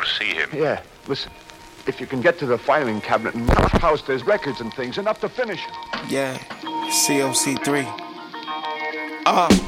see him. Yeah, listen. If you can get to the filing cabinet in Mark's house, there's records and things, enough to finish it. Yeah, COC3.